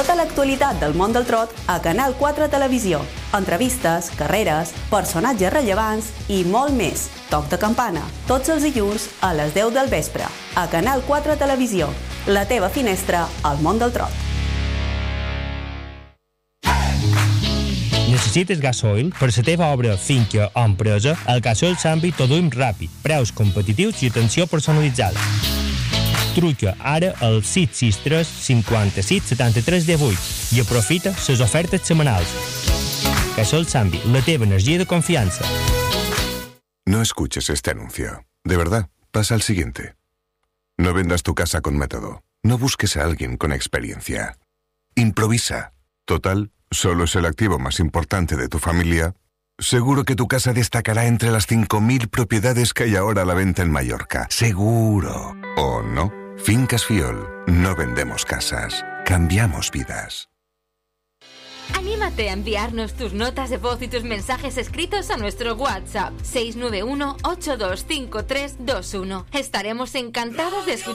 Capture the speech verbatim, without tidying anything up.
Tota l'actualitat del món del trot a Canal quatre Televisió. Entrevistes, carreres, personatges rellevants i molt més. Toc de campana, tots els dilluns a les deu del vespre. A Canal quatre Televisió, la teva finestra al món del trot. Necessites gasoil? Per la teva obra, finca o empresa, el Gasoil Sambi t'ho duim ràpid, preus competitius i atenció personalitzada. Truca ara al sis sis tres cinquanta-sis setanta-tres divuit i aprofita les ofertes setmanals. Gasoil Sambi, la teva energia de confiança. No escuches este anuncio. De verdad, pasa al siguiente. No vendas tu casa con método. No busques a alguien con experiencia. Improvisa. Total, solo es el activo más importante de tu familia. Seguro que tu casa destacará entre las cinco mil propiedades que hay ahora a la venta en Mallorca. Seguro. ¿O no? Fincas Fiol. No vendemos casas. Cambiamos vidas. Anímate a enviarnos tus notas de voz y tus mensajes escritos a nuestro WhatsApp seis nueve uno ocho dos cinco tres dos uno. Estaremos encantados de escuchar